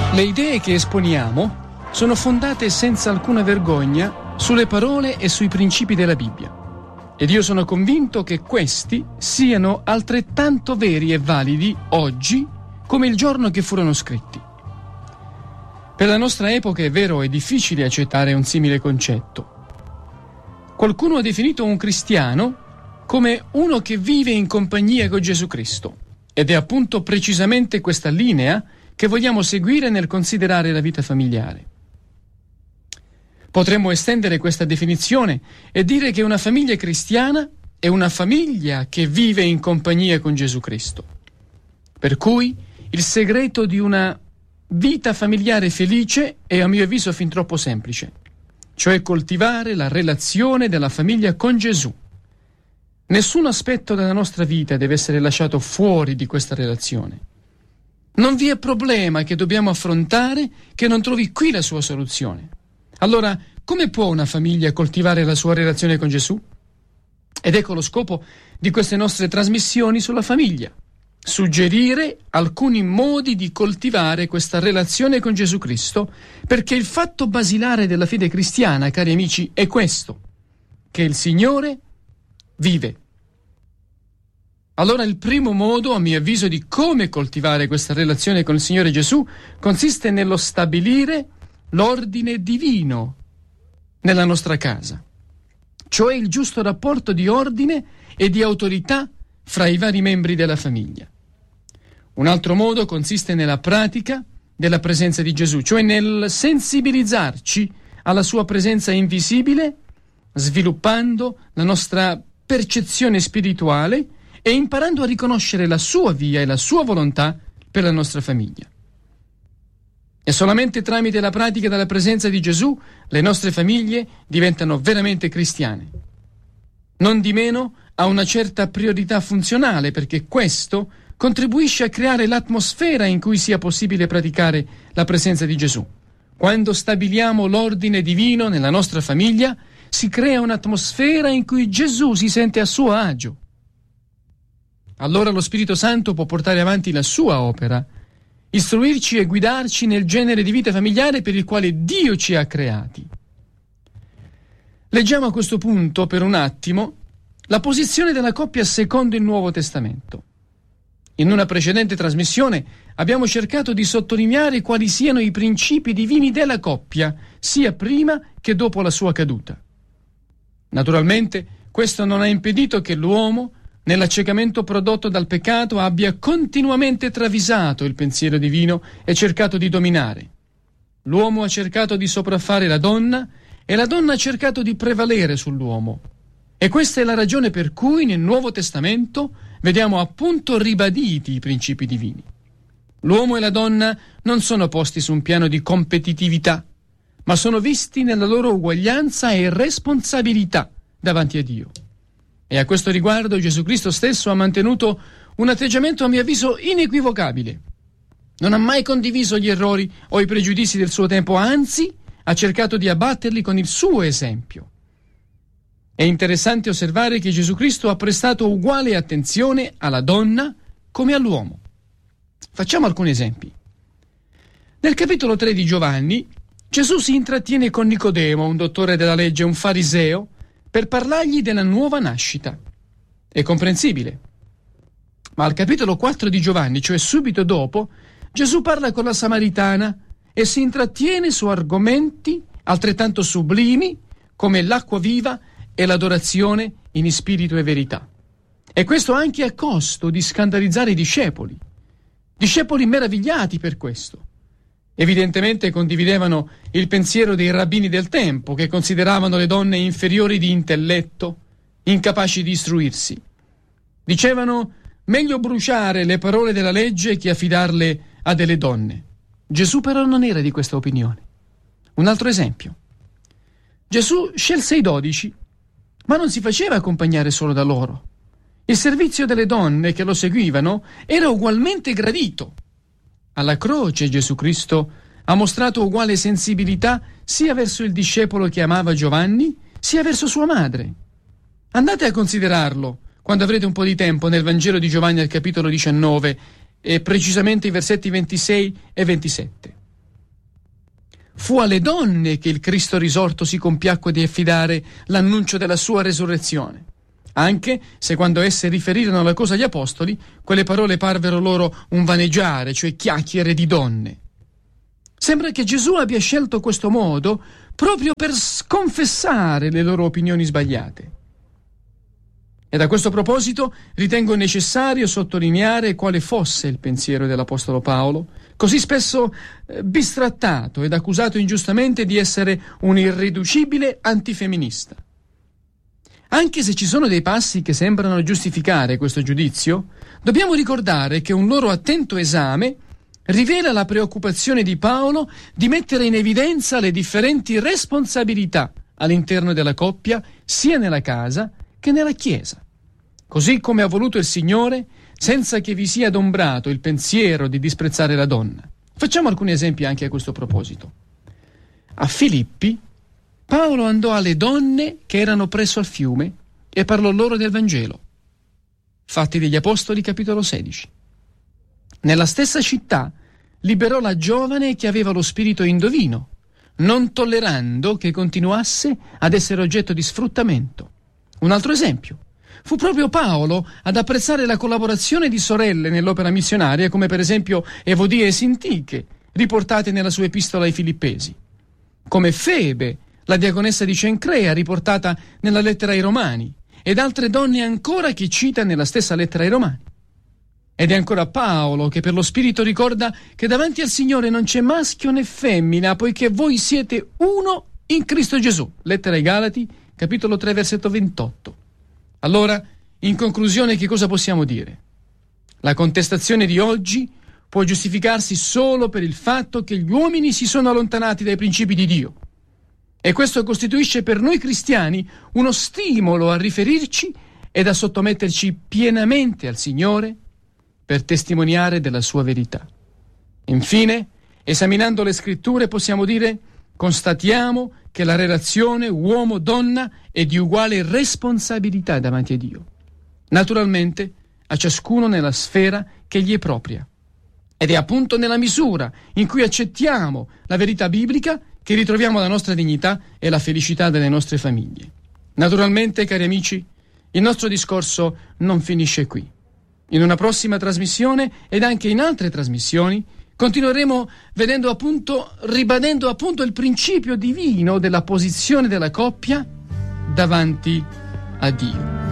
Le idee che esponiamo sono fondate senza alcuna vergogna sulle parole e sui principi della Bibbia. Ed io sono convinto che questi siano altrettanto veri e validi oggi come il giorno che furono scritti. Per la nostra epoca è vero, è difficile accettare un simile concetto. Qualcuno ha definito un cristiano come uno che vive in compagnia con Gesù Cristo. Ed è appunto precisamente questa linea che vogliamo seguire nel considerare la vita familiare. Potremmo estendere questa definizione e dire che una famiglia cristiana è una famiglia che vive in compagnia con Gesù Cristo. Per cui il segreto di una vita familiare felice è, a mio avviso, fin troppo semplice, cioè coltivare la relazione della famiglia con Gesù. Nessun aspetto della nostra vita deve essere lasciato fuori di questa relazione. Non vi è problema che dobbiamo affrontare che non trovi qui la sua soluzione. Allora, come può una famiglia coltivare la sua relazione con Gesù? Ed ecco lo scopo di queste nostre trasmissioni sulla famiglia: suggerire alcuni modi di coltivare questa relazione con Gesù Cristo, perché il fatto basilare della fede cristiana, cari amici, è questo: che il Signore vive. Allora il primo modo, a mio avviso, di come coltivare questa relazione con il Signore Gesù consiste nello stabilire l'ordine divino nella nostra casa, cioè il giusto rapporto di ordine e di autorità fra i vari membri della famiglia. Un altro modo consiste nella pratica della presenza di Gesù, cioè nel sensibilizzarci alla sua presenza invisibile, sviluppando la nostra percezione spirituale e imparando a riconoscere la sua via e la sua volontà per la nostra famiglia. E solamente tramite la pratica della presenza di Gesù le nostre famiglie diventano veramente cristiane. Non di meno ha una certa priorità funzionale, perché questo contribuisce a creare l'atmosfera in cui sia possibile praticare la presenza di Gesù. Quando stabiliamo l'ordine divino nella nostra famiglia, si crea un'atmosfera in cui Gesù si sente a suo agio. Allora lo Spirito Santo può portare avanti la sua opera, istruirci e guidarci nel genere di vita familiare per il quale Dio ci ha creati. Leggiamo a questo punto per un attimo la posizione della coppia secondo il Nuovo Testamento. In una precedente trasmissione abbiamo cercato di sottolineare quali siano i principi divini della coppia, sia prima che dopo la sua caduta. Naturalmente, questo non ha impedito che l'uomo, nell'accecamento prodotto dal peccato, abbia continuamente travisato il pensiero divino e cercato di dominare. L'uomo ha cercato di sopraffare la donna e la donna ha cercato di prevalere sull'uomo. E questa è la ragione per cui nel Nuovo Testamento vediamo appunto ribaditi i principi divini. L'uomo e la donna non sono posti su un piano di competitività, ma sono visti nella loro uguaglianza e responsabilità davanti a Dio. E a questo riguardo Gesù Cristo stesso ha mantenuto un atteggiamento, a mio avviso, inequivocabile. Non ha mai condiviso gli errori o i pregiudizi del suo tempo, anzi ha cercato di abbatterli con il suo esempio. È interessante osservare che Gesù Cristo ha prestato uguale attenzione alla donna come all'uomo. Facciamo alcuni esempi. Nel capitolo 3 di Giovanni, Gesù si intrattiene con Nicodemo, un dottore della legge, un fariseo, per parlargli della nuova nascita. È comprensibile. Ma al capitolo 4 di Giovanni, cioè subito dopo, Gesù parla con la Samaritana e si intrattiene su argomenti altrettanto sublimi come l'acqua viva e l'adorazione in spirito e verità. E questo anche a costo di scandalizzare i discepoli meravigliati per questo. Evidentemente condividevano il pensiero dei rabbini del tempo, che consideravano le donne inferiori di intelletto, incapaci di istruirsi. Dicevano: meglio bruciare le parole della legge che affidarle a delle donne. Gesù però non era di questa opinione. Un altro esempio. Gesù scelse i 12, ma non si faceva accompagnare solo da loro. Il servizio delle donne che lo seguivano era ugualmente gradito. Alla croce Gesù Cristo ha mostrato uguale sensibilità sia verso il discepolo che amava Giovanni, sia verso sua madre. Andate a considerarlo quando avrete un po' di tempo nel Vangelo di Giovanni al capitolo 19 e precisamente i versetti 26 e 27. fu alle donne che il Cristo risorto si compiacque di affidare l'annuncio della sua resurrezione, anche se quando esse riferirono la cosa agli apostoli, quelle parole parvero loro un vaneggiare, cioè chiacchiere di donne. Sembra che Gesù abbia scelto questo modo proprio per sconfessare le loro opinioni sbagliate. E da questo proposito ritengo necessario sottolineare quale fosse il pensiero dell'Apostolo Paolo, così spesso bistrattato ed accusato ingiustamente di essere un irriducibile antifemminista. Anche se ci sono dei passi che sembrano giustificare questo giudizio, dobbiamo ricordare che un loro attento esame rivela la preoccupazione di Paolo di mettere in evidenza le differenti responsabilità all'interno della coppia, sia nella casa che nella Chiesa, così come ha voluto il Signore, senza che vi sia adombrato il pensiero di disprezzare la donna. Facciamo alcuni esempi anche a questo proposito. A Filippi, Paolo andò alle donne che erano presso al fiume e parlò loro del Vangelo. Fatti degli Apostoli, capitolo 16. Nella stessa città liberò la giovane che aveva lo spirito indovino, non tollerando che continuasse ad essere oggetto di sfruttamento. Un altro esempio. Fu proprio Paolo ad apprezzare la collaborazione di sorelle nell'opera missionaria, come per esempio Evodia e Sintiche, riportate nella sua epistola ai Filippesi, come Febe, la diaconessa di Cencrea, riportata nella lettera ai Romani, ed altre donne ancora che cita nella stessa lettera ai Romani. Ed è ancora Paolo che per lo Spirito ricorda che davanti al Signore non c'è maschio né femmina, poiché voi siete uno in Cristo Gesù. Lettera ai Galati, capitolo 3, versetto 28. Allora, in conclusione, che cosa possiamo dire? La contestazione di oggi può giustificarsi solo per il fatto che gli uomini si sono allontanati dai principi di Dio. E questo costituisce per noi cristiani uno stimolo a riferirci ed a sottometterci pienamente al Signore per testimoniare della sua verità. Infine, esaminando le Scritture, possiamo dire: constatiamo che la relazione uomo-donna è di uguale responsabilità davanti a Dio, naturalmente a ciascuno nella sfera che gli è propria. Ed è appunto nella misura in cui accettiamo la verità biblica che ritroviamo la nostra dignità e la felicità delle nostre famiglie. Naturalmente, cari amici, il nostro discorso non finisce qui. In una prossima trasmissione ed anche in altre trasmissioni continueremo ribadendo appunto il principio divino della posizione della coppia davanti a Dio.